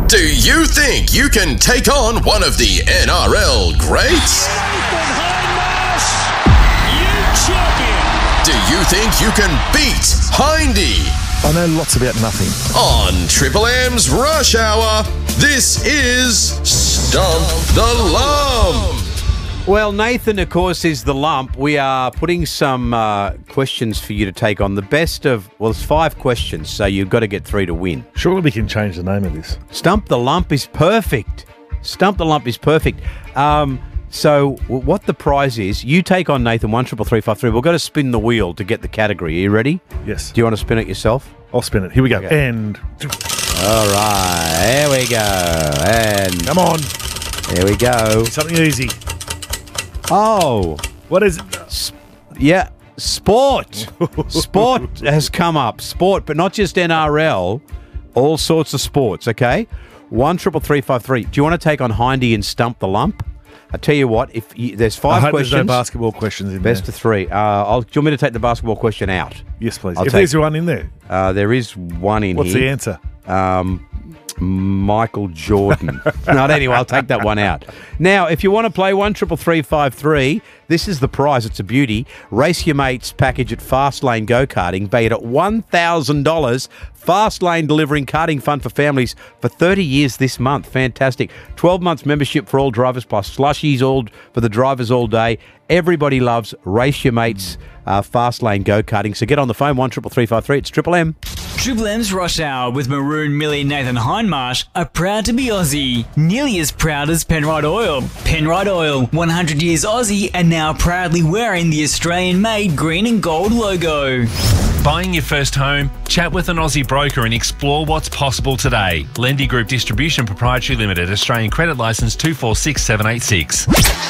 Do you think you can take on one of the NRL greats? Do you think you can beat Hindy? I know lots about nothing. On Triple M's Rush Hour, this is Stump the Lump. Well, Nathan, of course, is the lump. We are putting some questions for you to take on. The best of, well, it's 5 questions, so you've got to get 3 to win. Surely we can change the name of this. Stump the Lump is perfect. Stump the Lump is perfect. So what the prize is, you take on Nathan 133353. We've got to spin the wheel to get the category. Are you ready? Yes. Do you want to spin it yourself? I'll spin it. Here we go. Okay. And... All right. There we go. And... Come on. There we go. Something easy. Oh. What is it? Yeah. Sport. Sport has come up. Sport, but not just NRL. All sorts of sports, okay? 133353. Do you want to take on Hindy and Stump the Lump? I tell you what, if you, there's 5 I hope questions. There's no basketball questions in best there. of 3. Do you want me to take the basketball question out? Yes, please. I'll if take- there's one in there. There is one in What's here. the answer? Michael Jordan. No, anyway, I'll take that one out. Now, if you want to play 133353, this is the prize. It's a beauty. Race Your Mates package at Fastlane Go-Karting, valued at $1,000. Fastlane delivering karting fun for families for 30 years this month. Fantastic. 12 months membership for all drivers, plus slushies all for the drivers all day. Everybody loves Race Your Mates Fastlane Go-Karting. So get on the phone, 133353. It's Triple M. Triple M's Rush Hour with Maroon, Millie, Nathan Hindmarsh are proud to be Aussie. Nearly as proud as Penrite Oil. Penrite Oil, 100 years Aussie and now proudly wearing the Australian-made green and gold logo. Buying your first home? Chat with an Aussie broker and explore what's possible today. Lendy Group Distribution Proprietary Limited, Australian Credit Licence 246786.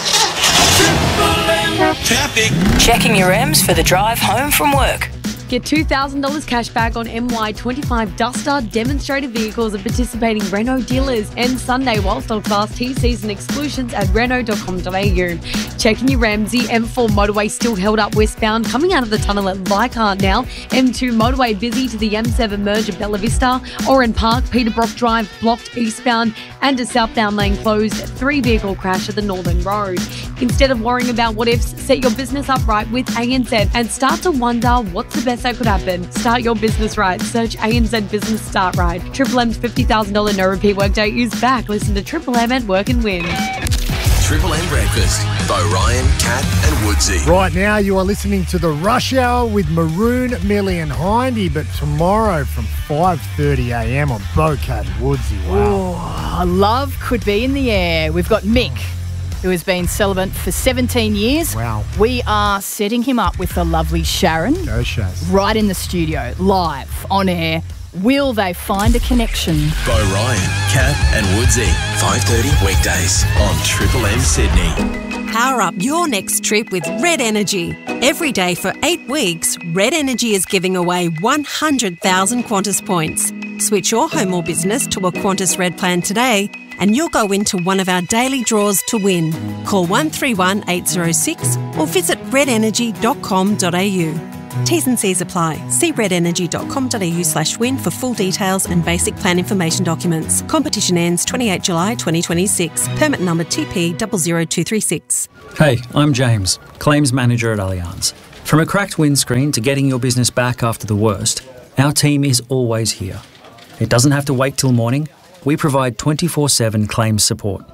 Traffic. Checking your M's for the drive home from work. Get $2,000 cash back on MY25 Duster demonstrator vehicles at participating Renault dealers. End Sunday while stocks last. TCs and exclusions at Renault.com.au. Checking your M's, the M4 motorway still held up westbound, coming out of the tunnel at Leichhardt now. M2 motorway busy to the M7 merge at Bella Vista. Oran Park, Peterbrook Drive blocked eastbound and a southbound lane closed. 3-vehicle crash at the Northern Road. Instead of worrying about what ifs, set your business up right with ANZ and start to wonder what's the best that could happen. Start your business right. Search ANZ Business Start Right. Triple M's $50,000 no repeat workday is back. Listen to Triple M at Work and Win. Triple M Breakfast by Ryan, Kat and Woodsy. Right now you are listening to the Rush Hour with Maroon, Millie and Hindy, but tomorrow from 5:30am on Bocat and Woodsy. Wow. Oh, love could be in the air. We've got Mick, who has been celibate for 17 years. Wow. We are setting him up with the lovely Sharon. Go Shaz. Right in the studio, live, on air. Will they find a connection? By Ryan, Kat and Woodsy. 5:30 weekdays on Triple M Sydney. Power up your next trip with Red Energy. Every day for 8 weeks, Red Energy is giving away 100,000 Qantas points. Switch your home or business to a Qantas Red plan today and you'll go into one of our daily draws to win. Call 131 806 or visit redenergy.com.au. T's and C's apply. See redenergy.com.au/win for full details and basic plan information documents. Competition ends 28 July 2026. Permit number TP00236. Hey, I'm James, Claims Manager at Allianz. From a cracked windscreen to getting your business back after the worst, our team is always here. It doesn't have to wait till morning. We provide 24/7 claims support.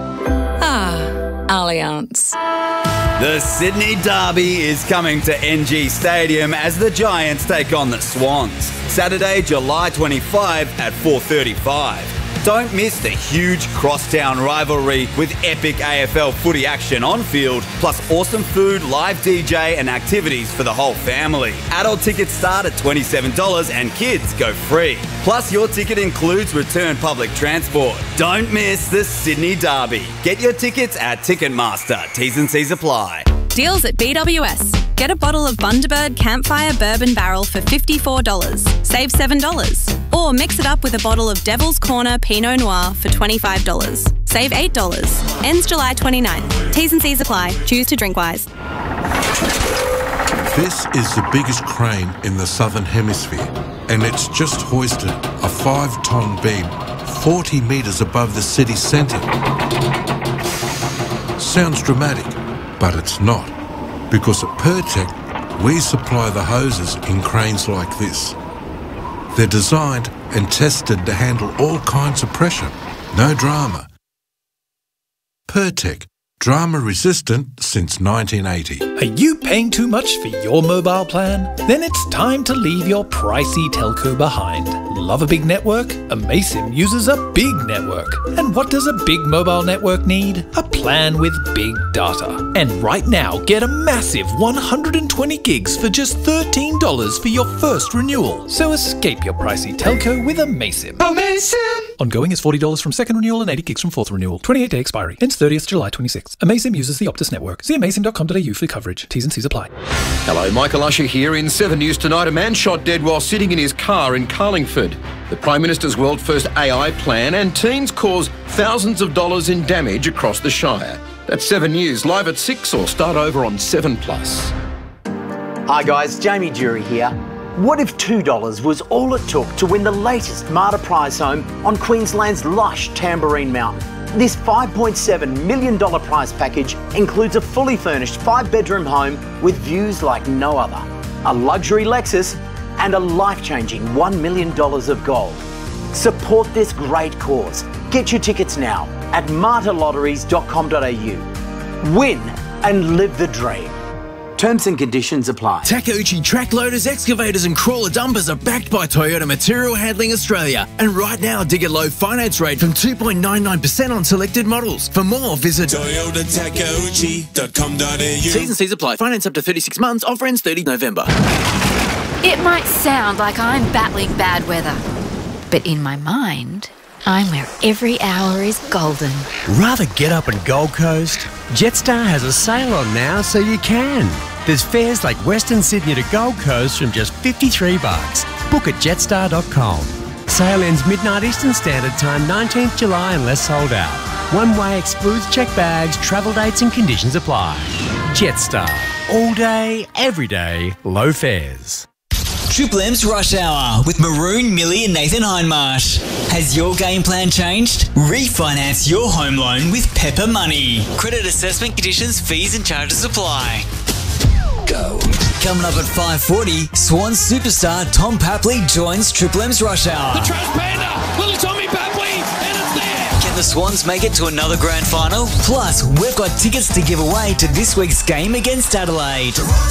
Allianz. The Sydney Derby is coming to NG Stadium as the Giants take on the Swans. Saturday, July 25 at 4:35. Don't miss the huge crosstown rivalry with epic AFL footy action on field, plus awesome food, live DJ and activities for the whole family. Adult tickets start at $27 and kids go free. Plus your ticket includes return public transport. Don't miss the Sydney Derby. Get your tickets at Ticketmaster. T's and C's apply. Deals at BWS. Get a bottle of Bundaberg Campfire Bourbon Barrel for $54. Save $7. Or mix it up with a bottle of Devil's Corner Pinot Noir for $25. Save $8. Ends July 29th. T's and C's apply. Choose to drink wise. This is the biggest crane in the Southern Hemisphere, and it's just hoisted a 5-ton beam 40 metres above the city centre. Sounds dramatic, but it's not, because at Pertec we supply the hoses in cranes like this. They're designed and tested to handle all kinds of pressure. No drama. Pertec, drama resistant since 1980. Are you paying too much for your mobile plan? Then it's time to leave your pricey telco behind. Love a big network? Amaysim uses a big network. And what does a big mobile network need? A plan with big data. And right now, get a massive 120 gigs for just $13 for your first renewal. So escape your pricey telco with Amaysim. Amaysim! Ongoing is $40 from second renewal and 80 gigs from fourth renewal. 28-day expiry. Ends 30th July 26. Amaysim uses the Optus network. See amaysim.com.au for coverage. T's and C's apply. Hello, Michael Usher here. In 7 News tonight, a man shot dead while sitting in his car in Carlingford. The Prime Minister's world first AI plan, and teens cause thousands of dollars in damage across the Shire. That's 7 News, live at 6 or start over on 7plus. Hi guys, Jamie Jury here. What if $2 was all it took to win the latest Marta Prize home on Queensland's lush Tamborine Mountain? This $5.7 million prize package includes a fully furnished 5-bedroom home with views like no other, a luxury Lexus, and a life-changing $1 million of gold. Support this great cause. Get your tickets now at martalotteries.com.au. Win and live the dream. Terms and conditions apply. Takeuchi track loaders, excavators and crawler dumpers are backed by Toyota Material Handling Australia. And right now, dig a low finance rate from 2.99% on selected models. For more, visit toyotatakeuchi.com.au. T's and C's apply. Finance up to 36 months. Offer ends 30 November. It might sound like I'm battling bad weather, but in my mind, I'm where every hour is golden. Rather get up in Gold Coast? Jetstar has a sale on now, so you can. There's fares like Western Sydney to Gold Coast from just $53. Book at jetstar.com. Sale ends midnight Eastern Standard Time, 19th July unless sold out. One way excludes checked bags, travel dates and conditions apply. Jetstar. All day, every day, low fares. Triple M's Rush Hour with Maroon, Millie and Nathan Hindmarsh. Has your game plan changed? Refinance your home loan with Pepper Money. Credit assessment conditions, fees and charges apply. Go. Coming up at 5:40, Swans superstar Tom Papley joins Triple M's Rush Hour. The Trash Panda, little Tommy Papley, and it's there. Can the Swans make it to another grand final? Plus, we've got tickets to give away to this week's game against Adelaide.